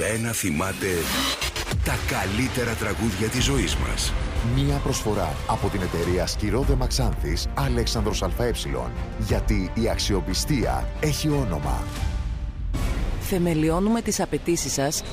91 θυμάται τα καλύτερα τραγούδια της ζωής μας. Μία προσφορά από την εταιρεία Σκυρόδε Μαξάνθης Αλέξανδρος ΑΕ. Γιατί η αξιοπιστία έχει όνομα. Θεμελιώνουμε τις απαιτήσεις σας